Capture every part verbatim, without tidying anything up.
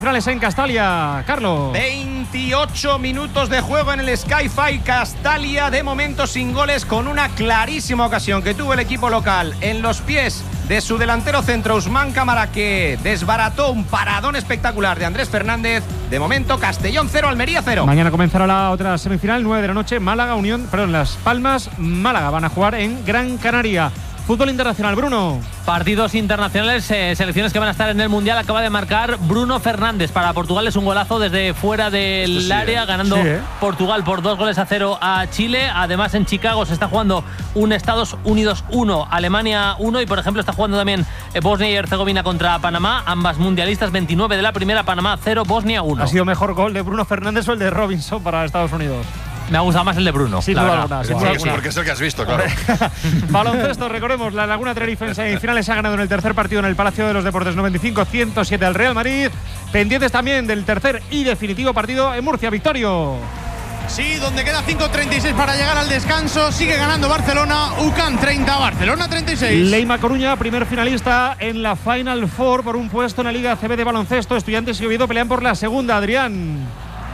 Finales en Castalia, Carlos. veintiocho minutos de juego en el Sky-Fi Castalia, de momento sin goles, con una clarísima ocasión que tuvo el equipo local en los pies de su delantero centro Usman Cámara, que desbarató un paradón espectacular de Andrés Fernández. De momento Castellón cero, Almería cero. Mañana comenzará la otra semifinal, nueve de la noche, Málaga, Unión, perdón, Las Palmas, Málaga. Van a jugar en Gran Canaria. Fútbol internacional, Bruno. Partidos internacionales, eh, selecciones que van a estar en el Mundial. Acaba de marcar Bruno Fernández. Para Portugal es un golazo desde fuera del sí, área, ganando sí, ¿eh? Portugal por dos goles a cero a Chile. Además, en Chicago se está jugando un Estados Unidos uno, Alemania uno. Y, por ejemplo, está jugando también Bosnia y Herzegovina contra Panamá. Ambas mundialistas, veintinueve de la primera, Panamá cero, Bosnia uno. ¿Ha sido mejor gol de Bruno Fernández o el de Robinson para Estados Unidos? Me ha gustado más el de Bruno. Sin duda alguna. Sí, sí, porque es el que has visto, claro. Baloncesto, recordemos, la Laguna Tenerife en semifinales ha ganado en el tercer partido en el Palacio de los Deportes noventa y cinco a ciento siete al Real Madrid. Pendientes también del tercer y definitivo partido en Murcia. Victorio. Sí, donde queda cinco treinta y seis para llegar al descanso. Sigue ganando Barcelona. U C A M treinta, Barcelona treinta y seis. Leima Coruña, primer finalista en la Final Four por un puesto en la Liga A C B de baloncesto. Estudiantes y Oviedo pelean por la segunda. Adrián.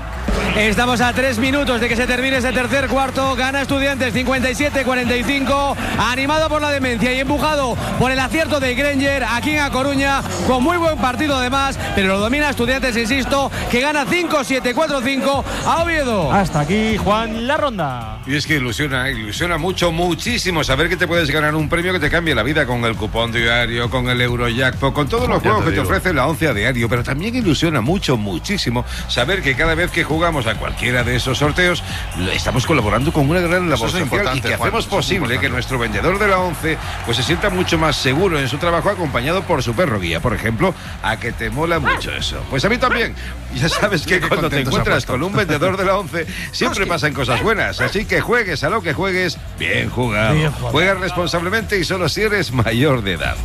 Estamos a tres minutos de que se termine ese tercer cuarto. Gana Estudiantes cincuenta y siete cuarenta y cinco. Animado por la demencia y empujado por el acierto de Granger aquí en A Coruña, con muy buen partido además, pero lo domina Estudiantes, insisto, que gana cinco siete cuatro cinco a Oviedo. Hasta aquí, Juan, la ronda. Y es que ilusiona, ilusiona mucho, muchísimo saber que te puedes ganar un premio que te cambie la vida con el cupón diario, con el Eurojackpot, con todos los juegos que te ofrece la once a diario. Pero también ilusiona mucho, muchísimo saber que cada vez que jugamos a cualquiera de esos sorteos estamos colaborando con una gran labor social y que hacemos posible que nuestro vendedor de la once pues se sienta mucho más seguro en su trabajo, acompañado por su perro guía, por ejemplo. A que te mola mucho eso. Pues a mí también. Ya sabes que cuando te encuentras con un vendedor de la once siempre pasan cosas buenas, así que juegues a lo que juegues, bien jugado. Bien jugado. Juega responsablemente y solo si eres mayor de edad.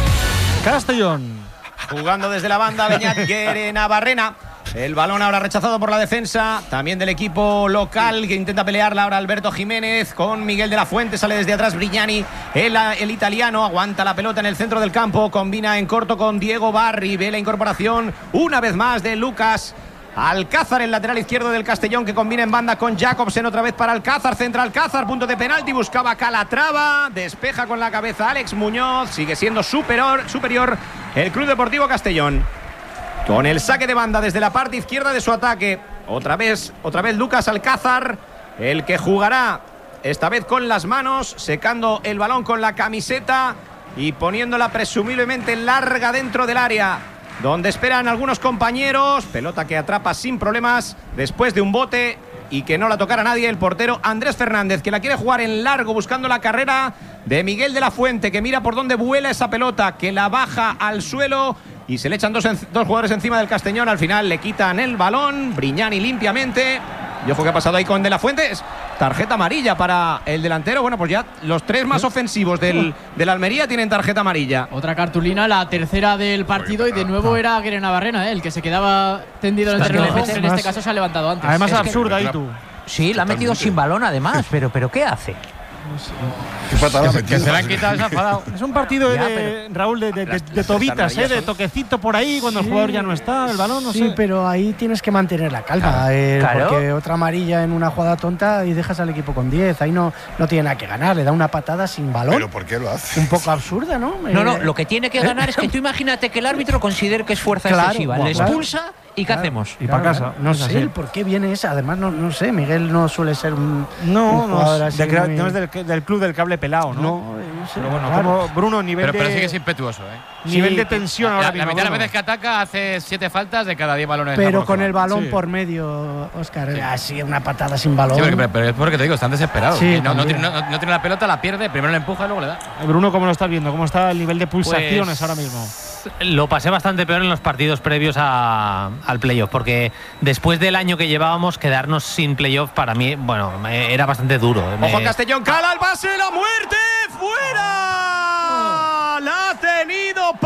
Castellón. Jugando desde la banda, Beñat Guerenabarrena. El balón ahora rechazado por la defensa también del equipo local, que intenta pelearla ahora Alberto Jiménez con Miguel de la Fuente. Sale desde atrás Brignani, el, el italiano aguanta la pelota en el centro del campo, combina en corto con Diego Barri. Ve la incorporación una vez más de Lucas Alcázar, el lateral izquierdo del Castellón, que combina en banda con Jacobsen. Otra vez para Alcázar, centra Alcázar, punto de penalti, buscaba Calatrava, despeja con la cabeza Alex Muñoz. Sigue siendo superior, superior el Club Deportivo Castellón, con el saque de banda desde la parte izquierda de su ataque. Otra vez, otra vez Lucas Alcázar, el que jugará esta vez con las manos, secando el balón con la camiseta y poniéndola presumiblemente larga dentro del área, donde esperan algunos compañeros. Pelota que atrapa sin problemas después de un bote y que no la tocara nadie el portero Andrés Fernández, que la quiere jugar en largo buscando la carrera de Miguel de la Fuente, que mira por dónde vuela esa pelota, que la baja al suelo y se le echan dos, dos jugadores encima del Castellón. Al final le quitan el balón, Brignani limpiamente. Y ojo, que ha pasado ahí con de la Fuente. Es tarjeta amarilla para el delantero. Bueno, pues ya los tres más ofensivos del, del Almería tienen tarjeta amarilla. Otra cartulina, la tercera del partido, y de nuevo era Guerenabarrena, ¿eh? El que se quedaba tendido en el terreno de defensa. En este caso se ha levantado antes. Además es absurda ahí tú. Sí, la ha metido sin balón además, pero, pero ¿qué hace? No sé. Que, que se la han quitado, se ha enfadado. Es un partido ya, de, pero, Raúl, de, de, de, de tobitas, ¿eh? De toquecito por ahí cuando sí, el jugador ya no está, el balón, no sí, sé. Sí, pero ahí tienes que mantener la calma, claro, eh, claro. Porque otra amarilla en una jugada tonta y dejas al equipo con diez. Ahí no, no tiene nada que ganar, le da una patada sin balón. ¿Pero por qué lo hace? Un poco absurda, ¿no? No, no, lo que tiene que ganar es que tú imagínate que el árbitro considere que es fuerza claro, excesiva, le expulsa. Claro. ¿Y qué claro, hacemos? Y para casa. No sé el por qué viene esa. Además, no, no sé, Miguel no suele ser un. No, un no, así de, muy... no es del, del club del cable pelado, ¿no? No, no sé. Pero bueno, claro. Como Bruno, nivel pero, de. pero sí que es impetuoso, ¿eh? Nivel sí, de tensión ahora la, mismo. La mitad de las veces que ataca hace siete faltas de cada diez balones. Pero con el balón sí. por medio, Óscar. Sí. Así, una patada sin balón. Sí, pero, pero es porque te digo, están desesperados. Sí, no, no, tiene, no, no tiene la pelota, la pierde, primero la empuja y luego le da. Bruno, ¿cómo lo estás viendo? ¿Cómo está el nivel de pulsaciones pues, ahora mismo? Lo pasé bastante peor en los partidos previos a, al playoff, porque después del año que llevábamos, quedarnos sin playoff para mí, bueno, era bastante duro. Ojo a Castellón, cala el pase, la muerte, fuera. La ha tenido Pablo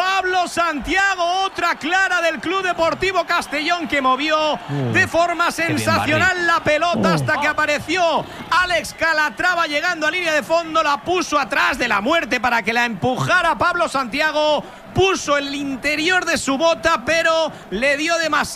Pablo Santiago, otra clara del Club Deportivo Castellón que movió uh, de forma sensacional bien, la pelota uh, hasta que apareció Alex Calatrava llegando a línea de fondo, la puso atrás de la muerte para que la empujara Pablo Santiago, puso el interior de su bota pero le dio demasiado